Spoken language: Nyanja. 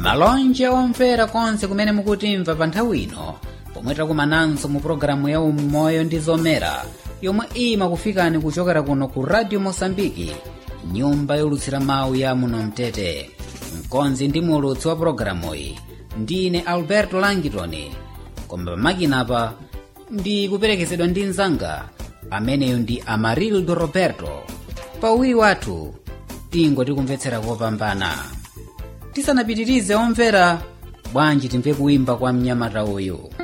malonje omvera konse kumene mukutimva pa nthawi ino pomwe takumananso mu pologalamu ya umoyo ndi zomera yomwe imakufikani kuchokera kuno ku Radio Mosambiki, nyumba yolutsira mawu ya muno Mtete. Mkonzi ndi mulutsi wa pologalamu iyi ndine Alberto Langitoni, koma pamakinapa ndi kuperekezedwa ndi mnzanga ameneyo ndi Amarildo Roberto. Pauwiri wathu tingoti kumvetsera kopambana. Tisanapitirize omvera, bwanji timve kuimba kwa mnyamata uyu.